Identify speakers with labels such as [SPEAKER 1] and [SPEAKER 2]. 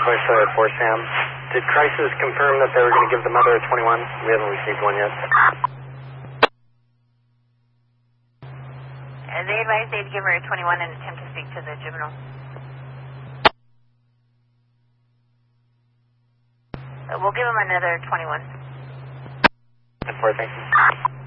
[SPEAKER 1] Voice 4 Sam. Did Crisis confirm that they were going to give the mother a 21? We haven't received one yet.
[SPEAKER 2] They advised they'd give her a 21 and attempt to speak to the juvenile. We'll give him another 21.
[SPEAKER 1] 4, thank you.